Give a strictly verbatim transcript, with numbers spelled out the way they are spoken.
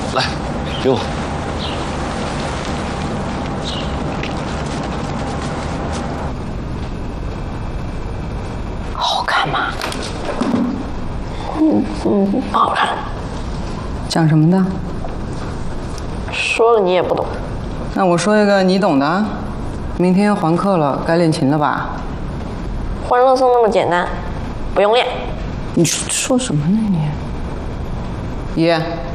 来，给我。 好看吗？嗯嗯，不好看。 讲什么的？ 说了你也不懂。 那我说一个你懂的。明天还课了，该练琴了吧？ 欢乐颂那么简单，不用练。 你说什么呢你？爷。